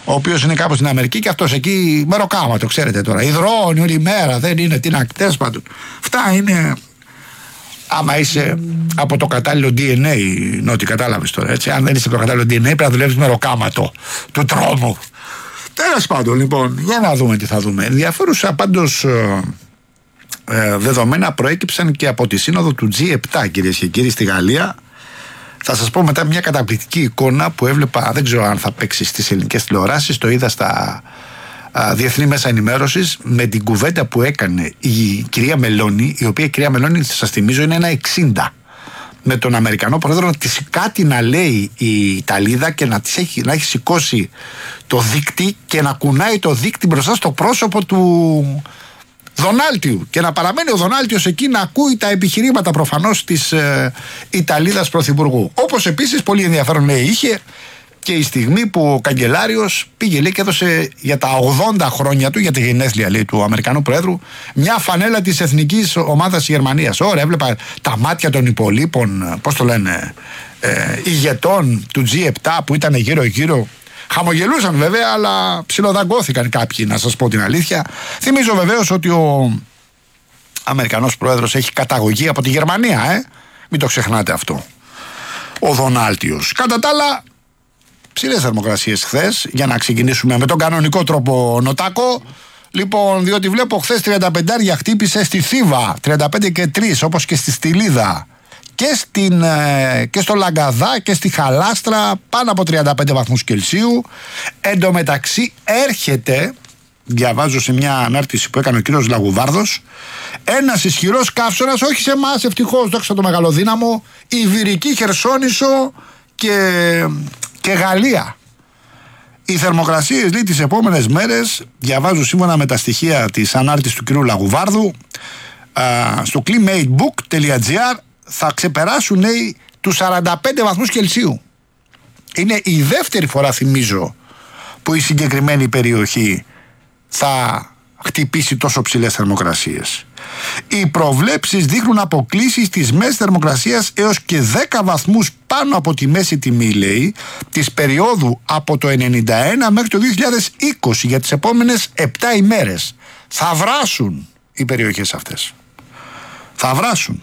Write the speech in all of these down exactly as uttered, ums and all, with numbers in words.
ο οποίος είναι κάπου στην Αμερική και αυτός εκεί μεροκάμα, το ξέρετε τώρα. Υδρώνει όλη μέρα, δεν είναι, τι να κτές πάντων. Αυτά είναι. Άμα είσαι από το κατάλληλο ντι εν έι, Νότι, κατάλαβες τώρα, έτσι. Αν δεν είσαι από το κατάλληλο ντι εν έι, πρέπει να δουλεύεις μεροκάματο του τρόμου. Τέλος πάντων, λοιπόν, για να δούμε τι θα δούμε. Ενδιαφέρουσα πάντως ε, ε, δεδομένα προέκυψαν και από τη σύνοδο του τζι επτά, κυρίες και κύριοι, στη Γαλλία. Θα σας πω μετά μια καταπληκτική εικόνα που έβλεπα, δεν ξέρω αν θα παίξει στις ελληνικές τηλεοράσεις, το είδα στα α, διεθνή μέσα ενημέρωσης, με την κουβέντα που έκανε η κυρία Μελώνη, η οποία η κυρία Μελώνη, σας θυμίζω, είναι ένα εξήντα. Με τον Αμερικανό πρόεδρο να της κάτι να λέει η Ιταλίδα και να, της έχει, να έχει σηκώσει το δείκτη και να κουνάει το δείκτη μπροστά στο πρόσωπο του Δονάλτιου και να παραμένει ο Δονάλτιος εκεί να ακούει τα επιχειρήματα προφανώς της ε, Ιταλίδας πρωθυπουργού. Όπως επίσης πολύ ενδιαφέρον, λέει, είχε και η στιγμή που ο καγκελάριος πήγε, λέει, και έδωσε για τα ογδόντα χρόνια του, για τη γενέθλια, λέει, του Αμερικανού Προέδρου, μια φανέλα της εθνικής ομάδας Γερμανίας. Ωραία, έβλεπα τα μάτια των υπολείπων, πώς το λένε, ε, ηγετών του τζι επτά που ήταν γύρω-γύρω. Χαμογελούσαν βέβαια, αλλά ψιλοδαγκώθηκαν κάποιοι, να σας πω την αλήθεια. Θυμίζω βεβαίως ότι ο Αμερικανός Πρόεδρος έχει καταγωγή από τη Γερμανία, ε. Μην το ξεχνάτε αυτό. Ο Δονάλτιος. Κατά τα άλλα, ψηλές θερμοκρασίες χθες, για να ξεκινήσουμε με τον κανονικό τρόπο, Νοτάκο. Λοιπόν, διότι βλέπω χθες τριάντα πέντε χτύπησε στη Θήβα, τριάντα πέντε και τρία, όπως και στη Στυλίδα. Και, στην, και στο Λαγκαδά και στη Χαλάστρα πάνω από τριάντα πέντε βαθμούς Κελσίου. Εν τω μεταξύ έρχεται, διαβάζω σε μια ανάρτηση που έκανε ο κύριος Λαγουβάρδος, ένας ισχυρός καύσωνας, όχι σε εμάς ευτυχώς, δόξα το μεγαλοδύναμο, Ιβηρική, Χερσόνησο και, και Γαλλία. Οι θερμοκρασίες, λέει, τις επόμενες μέρες, διαβάζω σύμφωνα με τα στοιχεία της ανάρτησης του κύριου Λαγουβάρδου, α, στο climatebook τελεία τζι άρ, θα ξεπεράσουν, λέει, τους σαράντα πέντε βαθμούς Κελσίου. Είναι η δεύτερη φορά, θυμίζω, που η συγκεκριμένη περιοχή θα χτυπήσει τόσο ψηλές θερμοκρασίες. Οι προβλέψεις δείχνουν αποκλίσεις της μέσης θερμοκρασίας έως και δέκα βαθμούς πάνω από τη μέση τιμή, λέει, της περίοδου από το ενενήντα ένα μέχρι το δύο χιλιάδες είκοσι για τις επόμενες επτά ημέρες. Θα βράσουν οι περιοχές αυτές. Θα βράσουν.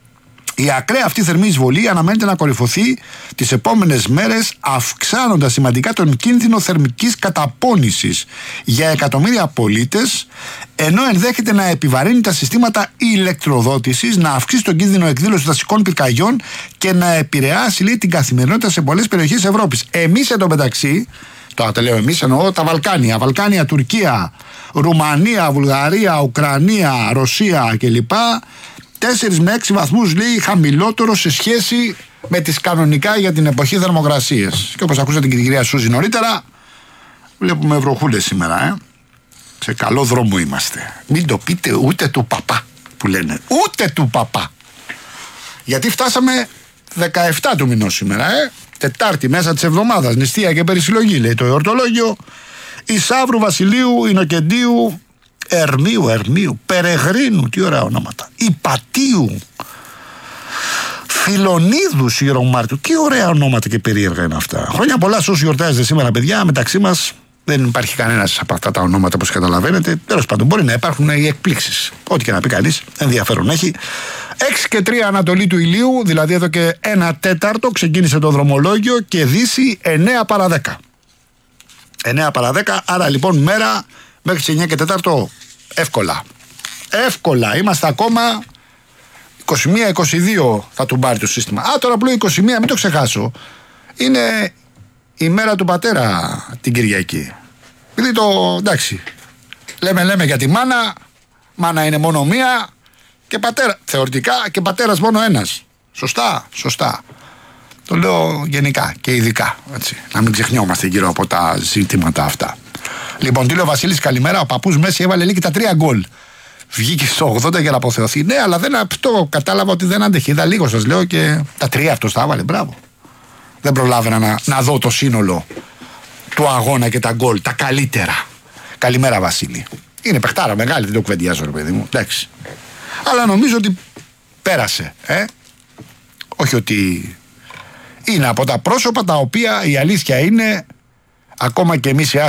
Η ακραία αυτή θερμή εισβολή αναμένεται να κορυφωθεί τις επόμενες μέρες, αυξάνοντας σημαντικά τον κίνδυνο θερμικής καταπώνησης για εκατομμύρια πολίτες, ενώ ενδέχεται να επιβαρύνει τα συστήματα ηλεκτροδότησης, να αυξήσει τον κίνδυνο εκδήλωσης δασικών πυρκαγιών και να επηρεάσει, λέει, την καθημερινότητα σε πολλές περιοχές της Ευρώπης. Εμείς εντωμεταξύ, τώρα το λέω εμείς, εννοώ τα Βαλκάνια, Βαλκάνια, Τουρκία, Ρουμανία, Βουλγαρία, Ουκρανία, Ρωσία κλπ. τέσσερα με έξι βαθμούς, λέει, χαμηλότερο σε σχέση με τις κανονικά για την εποχή θερμοκρασίες. Και όπως ακούσατε και την κυρία Σούζη νωρίτερα, βλέπουμε βροχούλες σήμερα, ε. Σε καλό δρόμο είμαστε. Μην το πείτε ούτε του παπά, που λένε. Ούτε του παπά. Γιατί φτάσαμε δεκαεφτά του μηνός σήμερα, ε. Τετάρτη μέσα της εβδομάδας. Νηστεία και περισυλλογή, λέει το εορτολόγιο. Ισαύρου, Βασιλείου, Ινοκεντίου, Ερμίου, Ερμίου, Περεγρίνου, τι ωραία ονόματα, Υπατίου, Φιλονίδου, Ιερομάρτιου, τι ωραία ονόματα και περίεργα είναι αυτά. Χρόνια πολλά σε όσους γιορτάζετε σήμερα, παιδιά. Μεταξύ μας δεν υπάρχει κανένας από αυτά τα ονόματα, όπως καταλαβαίνετε. Τέλος πάντων, μπορεί να υπάρχουν οι εκπλήξεις. Ό,τι και να πει κανείς, ενδιαφέρον έχει. έξι και τρία Ανατολή του ηλίου, δηλαδή εδώ και ένα τέταρτο, ξεκίνησε το δρομολόγιο και Δύση εννέα παρά δέκα. εννέα παρά δέκα, άρα λοιπόν μέρα μέχρι τις εννέα και τέσσερα εύκολα. Εύκολα. Είμαστε ακόμα είκοσι μία είκοσι δύο θα του πάρει το σύστημα. Α, τώρα που λέω είκοσι μία, μην το ξεχάσω. Είναι η μέρα του πατέρα την Κυριακή. Δηλαδή το, εντάξει, λέμε λέμε για τη μάνα. Μάνα είναι μόνο μία και πατέρα, θεωρητικά, και πατέρας μόνο ένας. Σωστά, σωστά. Το λέω γενικά και ειδικά, έτσι. Να μην ξεχνιόμαστε γύρω από τα ζητήματα αυτά. Λοιπόν, τι λέει ο Βασίλης, καλημέρα. Ο παππούς Μέση έβαλε λίγη τα τρία γκολ. Βγήκε στο ογδόντα για να αποθεωθεί. Ναι, αλλά δεν, αυτό κατάλαβα ότι δεν άντεχε. Είδα λίγο, σας λέω, και τα τρία αυτός τα έβαλε. Μπράβο. Δεν προλάβαινα να, να δω το σύνολο του αγώνα και τα γκολ. Τα καλύτερα. Καλημέρα, Βασίλη. Είναι παιχτάρα μεγάλη, δεν το κουβεντιάζω, ρε παιδί μου. Εντάξει. Αλλά νομίζω ότι πέρασε. Ε? Όχι ότι είναι από τα πρόσωπα τα οποία η αλήθεια είναι, ακόμα και εμείς οι